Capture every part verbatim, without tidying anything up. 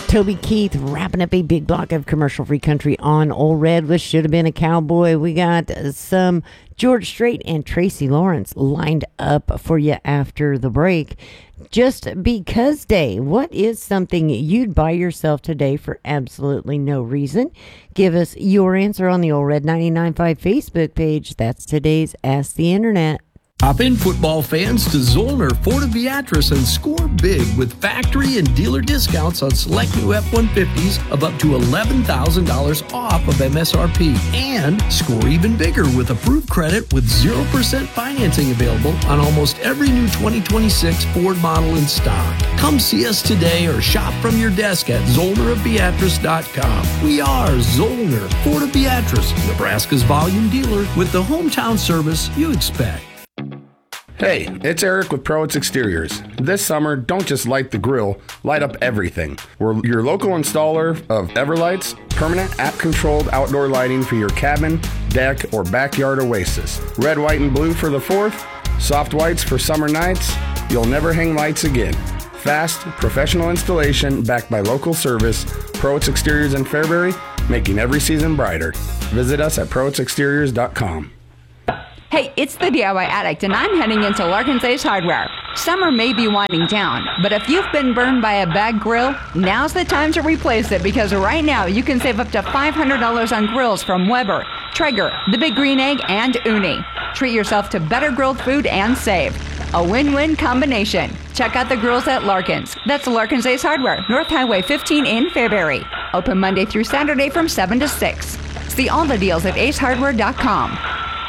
Toby Keith wrapping up a big block of commercial-free country on Old Red with Should Have Been a Cowboy. We got some George Strait and Tracy Lawrence lined up for you after the break. Just Because Day. What is something you'd buy yourself today for absolutely no reason? Give us your answer on the Old Red ninety-nine point five Facebook page. That's today's Ask the Internet. Hop in, football fans, to Zollner Ford Beatrice and score big with factory and dealer discounts on select new F one fifties of up to eleven thousand dollars off of M S R P. And score even bigger with approved credit with zero percent financing available on almost every new twenty twenty-six Ford model in stock. Come see us today or shop from your desk at zollner of beatrice dot com. We are Zollner Ford Beatrice, Nebraska's volume dealer with the hometown service you expect. Hey, it's Eric with Prowitz Exteriors. This summer, don't just light the grill, light up everything. We're your local installer of Everlights, permanent app-controlled outdoor lighting for your cabin, deck, or backyard oasis. Red, white, and blue for the fourth, soft whites for summer nights. You'll never hang lights again. Fast, professional installation backed by local service. Prowitz Exteriors in Fairbury, making every season brighter. Visit us at prowitz exteriors dot com. Hey, it's the D I Y Addict, and I'm heading into Larkin's Ace Hardware. Summer may be winding down, but if you've been burned by a bad grill, now's the time to replace it, because right now you can save up to five hundred dollars on grills from Weber, Traeger, The Big Green Egg, and Uni. Treat yourself to better grilled food and save. A win-win combination. Check out the grills at Larkin's. That's Larkin's Ace Hardware, North Highway fifteen in Fairbury. Open Monday through Saturday from seven to six. See all the deals at ace hardware dot com.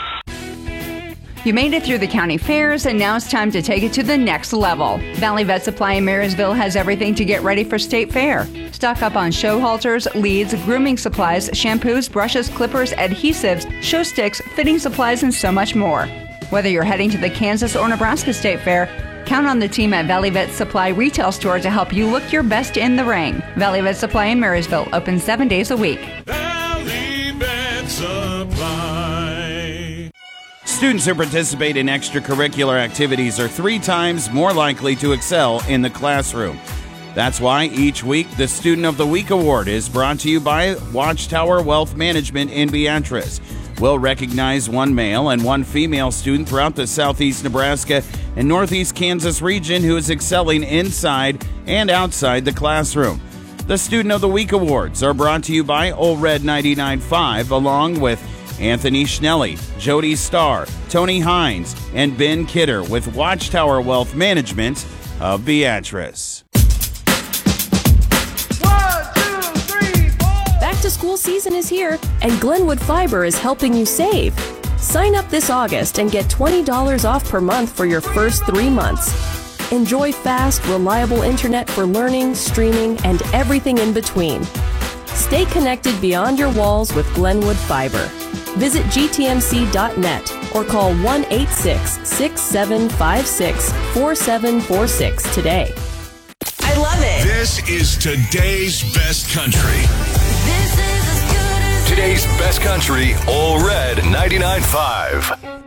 You made it through the county fairs, and now it's time to take it to the next level. Valley Vet Supply in Marysville has everything to get ready for State Fair. Stock up on show halters, leads, grooming supplies, shampoos, brushes, clippers, adhesives, show sticks, fitting supplies, and so much more. Whether you're heading to the Kansas or Nebraska State Fair, count on the team at Valley Vet Supply Retail Store to help you look your best in the ring. Valley Vet Supply in Marysville, open seven days a week. Valley Vet Supply. Students who participate in extracurricular activities are three times more likely to excel in the classroom. That's why each week the Student of the Week Award is brought to you by Watchtower Wealth Management in Beatrice. We'll recognize one male and one female student throughout the southeast Nebraska and northeast Kansas region who is excelling inside and outside the classroom. The Student of the Week Awards are brought to you by Old Red ninety-nine point five, along with Anthony Schnelly, Jody Starr, Tony Hines, and Ben Kidder with Watchtower Wealth Management of Beatrice. One, two, three, four. Back to school season is here, and Glenwood Fiber is helping you save. Sign up this August and get twenty dollars off per month for your first three months. Enjoy fast, reliable internet for learning, streaming, and everything in between. Stay connected beyond your walls with Glenwood Fiber. Visit G T M C dot net or call one eight six, six seven five six, four seven four six today. I love it. This is today's best country. This is as good as Today's best country, Old Red ninety-nine point five.